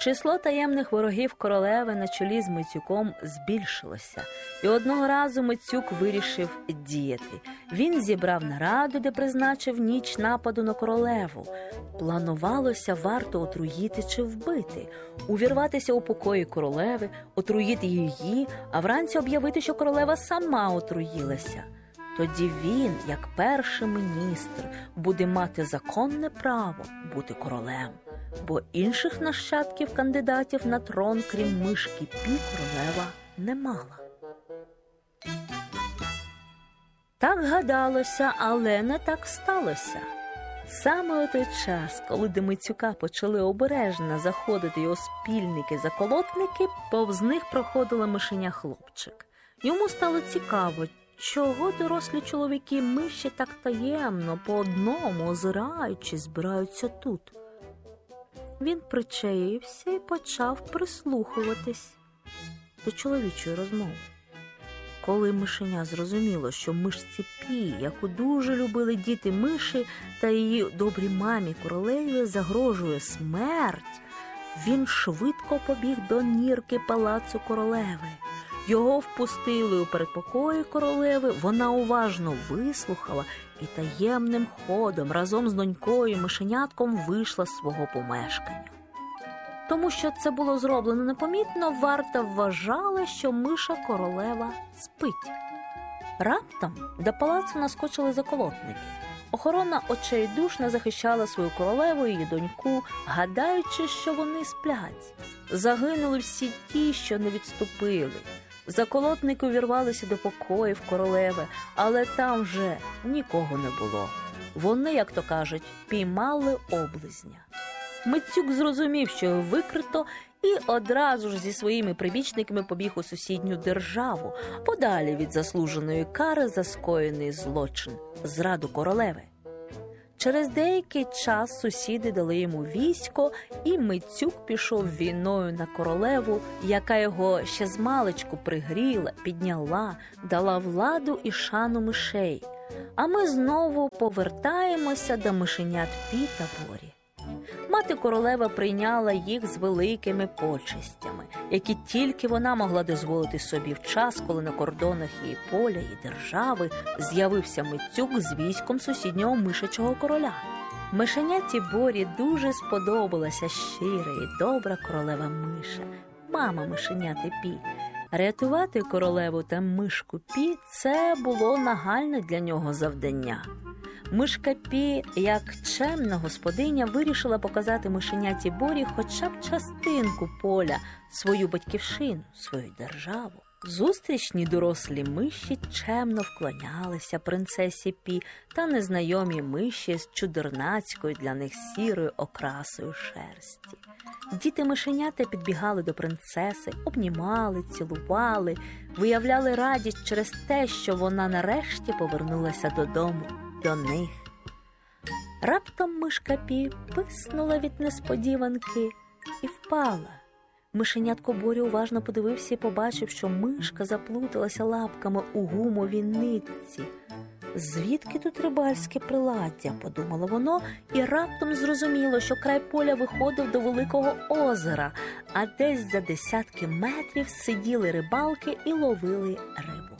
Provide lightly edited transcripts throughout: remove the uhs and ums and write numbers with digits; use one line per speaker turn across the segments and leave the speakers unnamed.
Число таємних ворогів королеви на чолі з Мицюком збільшилося, і одного разу Мицюк вирішив діяти. Він зібрав нараду, де призначив ніч нападу на королеву. Планувалося варто отруїти чи вбити, увірватися у покої королеви, отруїти її, а вранці об'явити, що королева сама отруїлася. Тоді він, як перший міністр, буде мати законне право бути королем, бо інших нащадків-кандидатів на трон, крім мишки Пі, королева не мала. Так гадалося, але не так сталося. Саме у той час, коли до Мицюка почали обережно заходити його спільники-заколотники, повз них проходила мишеня-хлопчик. Йому стало цікаво, чого дорослі чоловіки-миші так таємно, по одному, озираючись, збираються тут. Він причаївся і почав прислухуватись до чоловічої розмови. Коли мишеня зрозуміло, що мишці Пі, яку дуже любили діти-миші та її добрій мамі королеві, загрожує смерть, він швидко побіг до нірки палацу королеви. Його впустили у передпокої королеви, вона уважно вислухала і таємним ходом разом з донькою мишенятком вийшла з свого помешкання. Тому що це було зроблено непомітно, варта вважала, що миша-королева спить. Раптом до палацу наскочили заколотники. Охорона очайдушно захищала свою королеву і її доньку, гадаючи, що вони сплять. Загинули всі ті, що не відступили. Заколотники увірвалися до покоїв королеви, але там вже нікого не було. Вони, як то кажуть, піймали облизня. Мицюк зрозумів, що його викрито, і одразу ж зі своїми прибічниками побіг у сусідню державу, подалі від заслуженої кари за скоєний злочин – зраду королеви. Через деякий час сусіди дали йому військо, і Мицюк пішов війною на королеву, яка його ще змалечку пригріла, підняла, дала владу і шану мишей. А ми знову повертаємося до мишенят Пі та Борі. Мати королева прийняла їх з великими почестями, які тільки вона могла дозволити собі в час, коли на кордонах її поля і держави з'явився Мицюк з військом сусіднього мишачого короля. Мишеняті Борі дуже сподобалася щира і добра королева миша, мама мишеняти Пі. Рятувати королеву та мишку Пі – це було нагальне для нього завдання. Мишка Пі, як чемна господиня, вирішила показати мишеняті Борі хоча б частинку поля, свою батьківщину, свою державу. Зустрічні дорослі миші чемно вклонялися принцесі Пі та незнайомі миші з чудернацькою для них сірою окрасою шерсті. Діти-мишенята підбігали до принцеси, обнімали, цілували, виявляли радість через те, що вона нарешті повернулася додому, до них. Раптом мишка Пі писнула від несподіванки і впала. Мишенятко Боря уважно подивився і побачив, що мишка заплуталася лапками у гумовій нитці. «Звідки тут рибальське приладдя?» – подумало воно, і раптом зрозуміло, що край поля виходив до великого озера, а десь за десятки метрів сиділи рибалки і ловили рибу.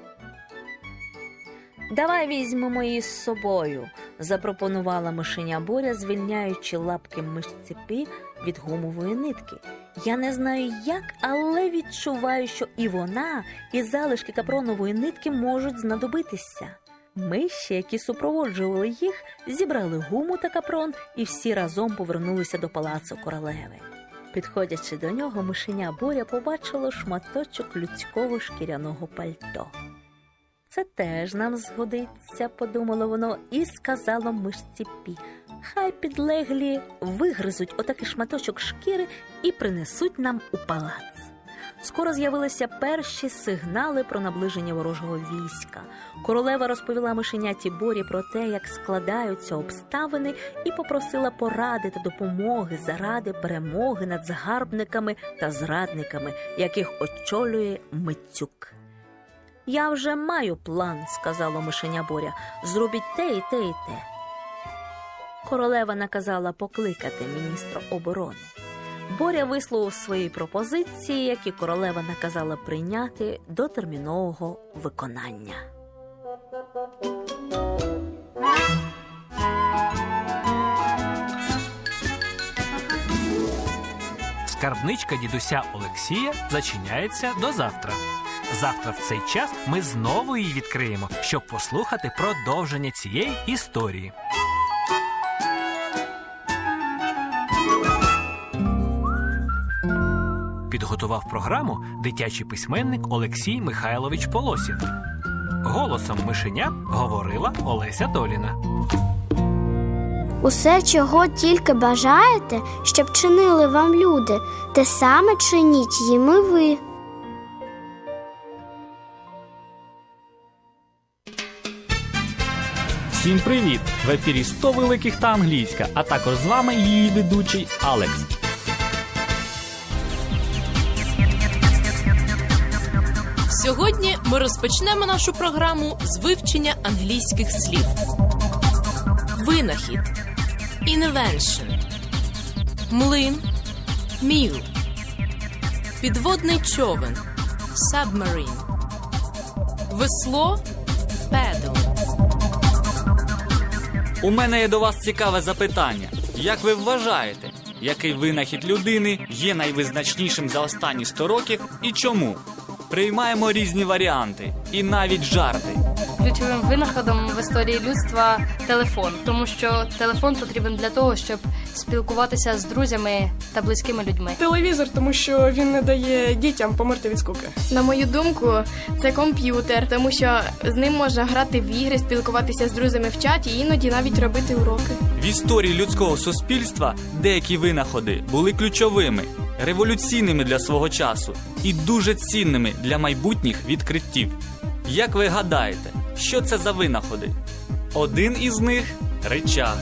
«Давай візьмемо її з собою», – запропонувала мишеня Боря, звільняючи лапки мишці Пі від гумової нитки. «Я не знаю як, але відчуваю, що і вона, і залишки капронової нитки можуть знадобитися». Миші, які супроводжували їх, зібрали гуму та капрон і всі разом повернулися до палацу королеви. Підходячи до нього, мишеня Боря побачила шматочок людського шкіряного пальто. «Це теж нам згодиться», – подумало воно і сказало мишці Пі. «Хай підлеглі вигризуть отакий шматочок шкіри і принесуть нам у палац». Скоро з'явилися перші сигнали про наближення ворожого війська. Королева розповіла мишеняті Борі про те, як складаються обставини, і попросила поради та допомоги заради перемоги над загарбниками та зрадниками, яких очолює Мицюк. «Я вже маю план», – сказала мишеня Боря. «Зробіть те і те і те». Королева наказала покликати міністра оборони. Боря висловив свої пропозиції, які королева наказала прийняти до термінового виконання.
Скарбничка дідуся Олексія зачиняється до завтра. Завтра в цей час ми знову її відкриємо, щоб послухати продовження цієї історії. Підготував програму дитячий письменник Олексій Михайлович Полосів. Голосом мишенят говорила Олеся Доліна.
Усе, чого тільки бажаєте, щоб чинили вам люди, те саме чиніть їм і ви.
Всім привіт! В ефірі 100 великих та англійська, а також з вами її ведучий Алекс.
Сьогодні ми розпочнемо нашу програму з вивчення англійських слів. Винахід – invention, млин – mill, підводний човен – submarine, весло – paddle.
У мене є до вас цікаве запитання. Як ви вважаєте, який винахід людини є найвизначнішим за останні 100 років і чому? Приймаємо різні варіанти і навіть жарти.
Ключовим винаходом в історії людства – телефон, тому що телефон потрібен для того, щоб спілкуватися з друзями та близькими людьми.
Телевізор, тому що він не дає дітям померти від скуки.
На мою думку, це комп'ютер, тому що з ним можна грати в ігри, спілкуватися з друзями в чаті і іноді навіть робити уроки.
В історії людського суспільства деякі винаходи були ключовими, революційними для свого часу і дуже цінними для майбутніх відкриттів. Як ви гадаєте, що це за винаходи? Один із них – ричаг.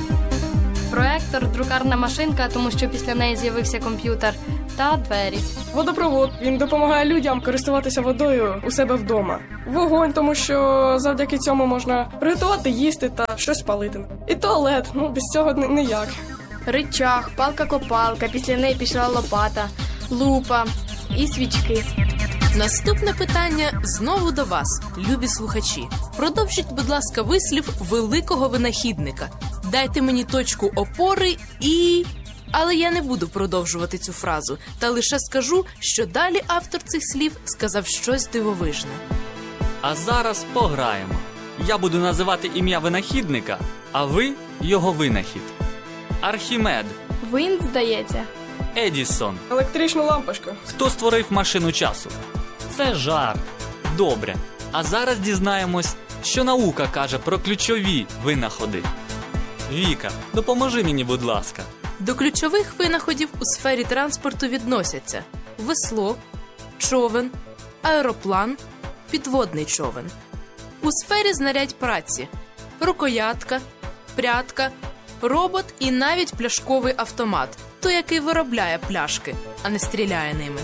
Проектор, друкарна машинка, тому що після неї з'явився комп'ютер, та двері.
Водопровод, він допомагає людям користуватися водою у себе вдома. Вогонь, тому що завдяки цьому можна приготувати їсти та щось палити. І туалет, без цього ніяк.
Ричаг, палка-копалка, після неї пішла лопата, лупа і свічки.
Наступне питання знову до вас, любі слухачі. Продовжіть, будь ласка, вислів великого винахідника. Дайте мені точку опори і... Але я не буду продовжувати цю фразу, та лише скажу, що далі автор цих слів сказав щось дивовижне.
А зараз пограємо. Я буду називати ім'я винахідника, а ви – його винахід. Архімед.
Він, здається.
Едісон.
Електричну лампочку.
Хто створив машину часу? Це жарт. Добре. А зараз дізнаємось, що наука каже про ключові винаходи. Віка, допоможи мені, будь ласка.
До ключових винаходів у сфері транспорту відносяться весло, човен, аероплан, підводний човен. У сфері знарядь праці – рукоятка, прядка, робот і навіть пляшковий автомат, той, який виробляє пляшки, а не стріляє ними.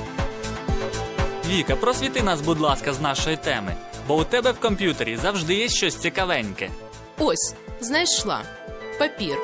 Віка, просвіти нас, будь ласка, з нашої теми, бо у тебе в комп'ютері завжди є щось цікавеньке.
Ось, знайшла. Папір.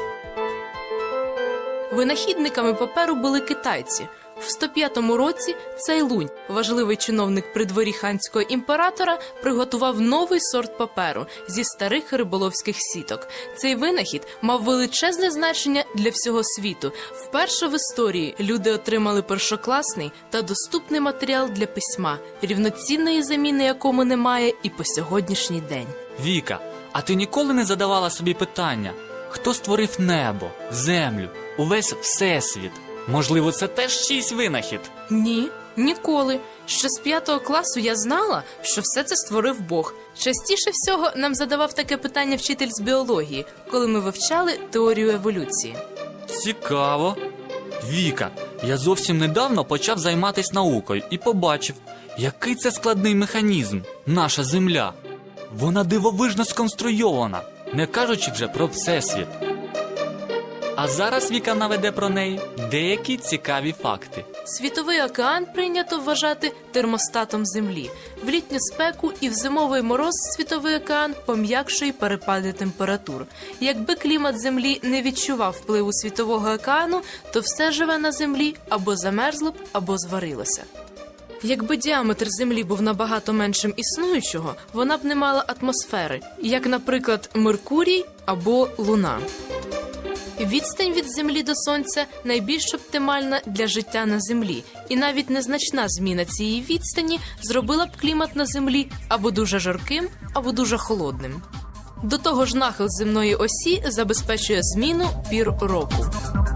Винахідниками паперу були китайці. В 105 році Цайлунь, важливий чиновник при дворі ханського імператора, приготував новий сорт паперу зі старих риболовських сіток. Цей винахід мав величезне значення для всього світу. Вперше в історії люди отримали першокласний та доступний матеріал для письма, рівноцінної заміни якому немає і по сьогоднішній день.
Віка, а ти ніколи не задавала собі питання, хто створив небо, землю, увесь всесвіт? Можливо, це теж чийсь винахід?
Ні, ніколи. Ще з 5 класу я знала, що все це створив Бог. Частіше всього нам задавав таке питання вчитель з біології, коли ми вивчали теорію еволюції.
Цікаво. Віка, я зовсім недавно почав займатися наукою і побачив, який це складний механізм – наша Земля. Вона дивовижно сконструйована, не кажучи вже про всесвіт. А зараз Віка наведе про неї деякі цікаві факти.
Світовий океан прийнято вважати термостатом Землі. В літню спеку і в зимовий мороз світовий океан пом'якшує перепади температур. Якби клімат Землі не відчував впливу світового океану, то все живе на Землі або замерзло б, або зварилося. Якби діаметр Землі був набагато меншим існуючого, вона б не мала атмосфери, як, наприклад, Меркурій або Луна. Відстань від Землі до Сонця найбільш оптимальна для життя на Землі, і навіть незначна зміна цієї відстані зробила б клімат на Землі або дуже жарким, або дуже холодним. До того ж, нахил земної осі забезпечує зміну пір року.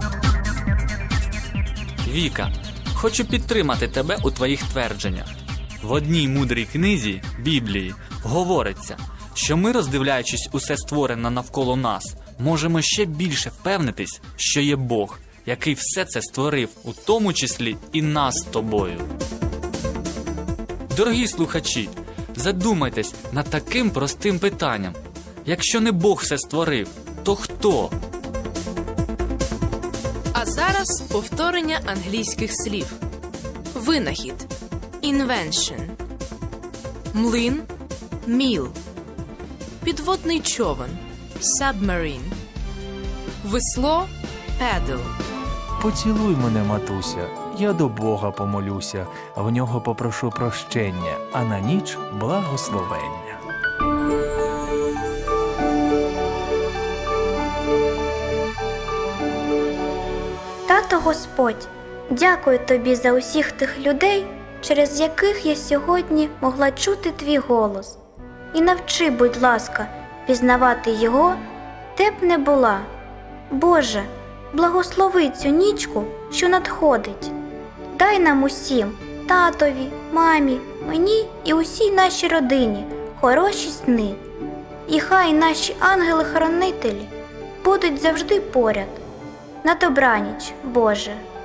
Віка, хочу підтримати тебе у твоїх твердженнях. В одній мудрій книзі, Біблії, говориться, що ми, роздивляючись усе створене навколо нас, можемо ще більше впевнитись, що є Бог, який все це створив, у тому числі і нас з тобою. Дорогі слухачі, задумайтесь над таким простим питанням. Якщо не Бог все створив, то хто?
А зараз повторення англійських слів. Винахід – invention. Млин – mill. Підводний човен – submarine. Весло – paddle.
Поцілуй мене, матуся, я до Бога помолюся, в нього попрошу прощення, а на ніч благословення.
Тато Господь, дякую тобі за усіх тих людей, через яких я сьогодні могла чути твій голос. І навчи, будь ласка, пізнавати його, де б не була. Боже, благослови цю нічку, що надходить. Дай нам усім, татові, мамі, мені і усій нашій родині хороші сни. І хай наші ангели-хоронителі будуть завжди поряд. На добраніч, Боже.